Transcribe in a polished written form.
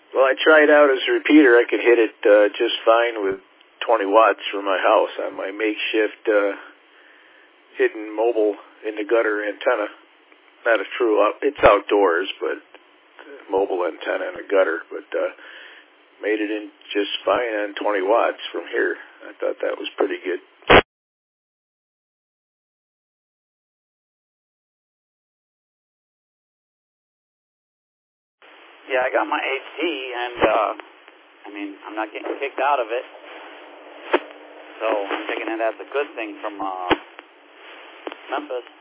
Well, I tried out as a repeater. I could hit it just fine with 20 watts from my house on my makeshift hidden mobile in the gutter antenna. Not a true, it's outdoors, but mobile antenna in a gutter. But made it in just fine on 20 watts from here. I thought that was pretty good. Yeah, I got my HD, and I'm not getting kicked out of it. So I'm taking it as a good thing from Memphis.